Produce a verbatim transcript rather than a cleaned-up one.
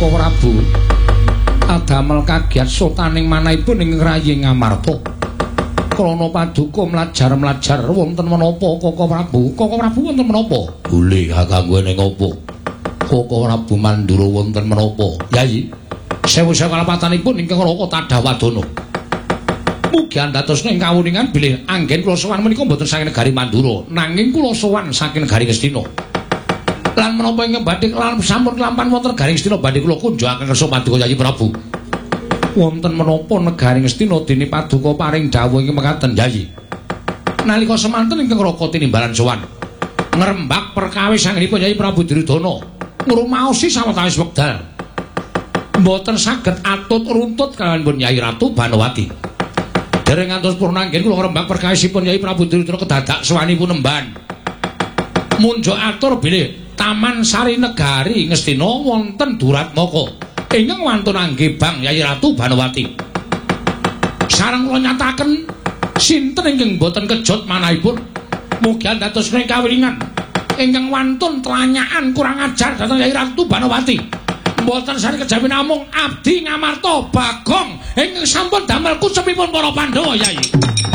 Koko Prabu adamel kagiat sotaning manahipun ing rayi Ngamarta. Krana paduka mlajar-mlajar wonten menapa Koko Prabu? Koko Prabu wonten menapa? Boleh kakangku ning opo? Koko Prabu Mandura wonten menapa? Yayi, sewu-sewu kalapatanipun ingkang Raka Tadawadana. Mugi andhatosna ing kawuningan bilih anggen kula sowan menika mboten saking negari Mandura, nanging kula sowan saking negari Ngastina. Lan menapa ingkang badhe lan sampun kelampan wonten negari Ngastina badhe kula kunjungaken kersa paduka Yayi Prabu. Wonten menapa negari Ngastina dene paduka paring dawuh ing mekaten Yayi. Nalika semanten ingkang Raka tinimbalan sowan ngrembak perkawis anggenipun Yayi Prabu Duryudana ngrumaosi sawetawis wekdal mboten saged atut runtut kaliyan Nyai Ratu Banowati. Dereng ngantos purna anggen kula ngrembak perkawisipun Nyai Prabu Duryudana kedadak sawanipun nemban. Munjuk atur bilih Taman Sari Negari Ngastina wonten Duratmaka ingkang wantun anggebang Nyai Ratu Banowati. Sareng kula nyataken sinten ingkang boten kejot manahipun mugi andhatosna kawiringan ingkang wantun telanyakan kurang ajar dhateng Nyai Ratu Banowati. Mboten sari kejawi namung abdi Ngamarta Bagong ingkang sampun damel kucepipun para Pandhawa Yayi.